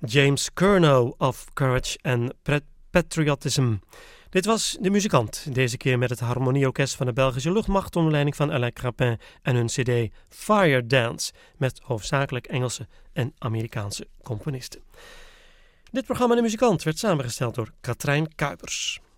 James Curnow of Courage and Patriotism. Dit was De Muzikant, deze keer met het harmonieorkest van de Belgische luchtmacht onder leiding van Alain Crapin en hun cd Fire Dance met hoofdzakelijk Engelse en Amerikaanse componisten. Dit programma De Muzikant werd samengesteld door Katrijn Kuipers.